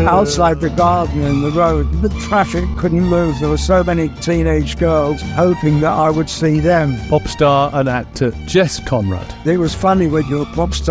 outside the garden in the road. The traffic couldn't move. There were so many teenage girls hoping that I would see them. Pop star and actor Jess Conrad. It was funny when you're a pop star